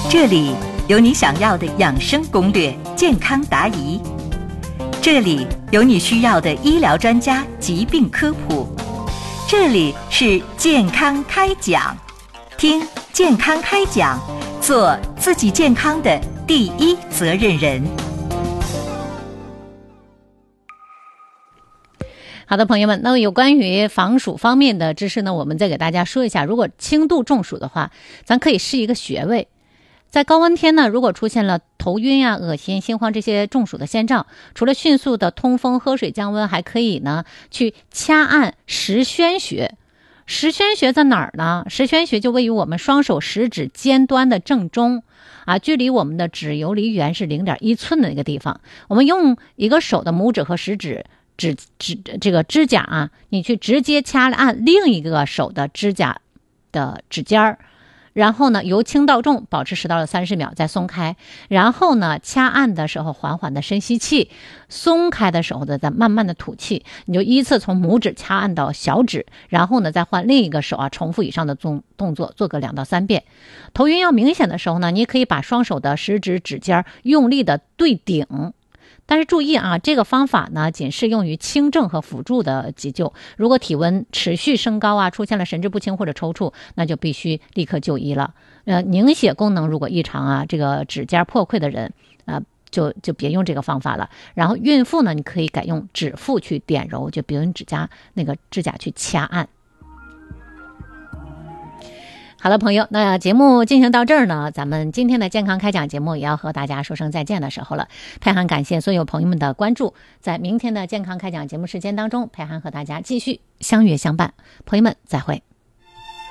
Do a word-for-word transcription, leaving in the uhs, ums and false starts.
这里有你想要的养生攻略、健康答疑，这里有你需要的医疗专家疾病科普，这里是健康开讲，听健康开讲，做自己健康的第一责任人。 好的，朋友们，那有关于防暑方面的知识呢，我们再给大家说一下。如果轻度中暑的话，咱可以试一个穴位。在高温天呢，如果出现了头晕啊、恶心、心慌这些中暑的先兆，除了迅速的通风、喝水降温，还可以呢去掐按十宣穴。十宣穴在哪儿呢？十宣穴就位于我们双手食指尖端的正中啊，距离我们的指游离缘是 零点一寸的那个地方。我们用一个手的拇指和食指指指这个指甲啊，你去直接掐按另一个手的指甲的指尖儿。然后呢，由轻到重，保持十到三十秒，再松开。然后呢，掐按的时候缓缓的深吸气，松开的时候呢，再慢慢的吐气。你就依次从拇指掐按到小指，然后呢，再换另一个手啊，重复以上的动动作，做个两到三遍。头晕要明显的时候呢，你也可以把双手的食指指尖用力的对顶。但是注意啊，这个方法呢，仅适用于轻症和辅助的急救。如果体温持续升高啊，出现了神志不清或者抽搐，那就必须立刻就医了。呃，凝血功能如果异常啊，这个指尖破溃的人啊、呃，就就别用这个方法了。然后孕妇呢，你可以改用指腹去点揉，就比如你指甲那个指甲去掐按。好了，朋友，那节目进行到这儿呢，咱们今天的健康开讲节目也要和大家说声再见的时候了。佩涵感谢所有朋友们的关注，在明天的健康开讲节目时间当中，佩涵和大家继续相约相伴。朋友们，再会。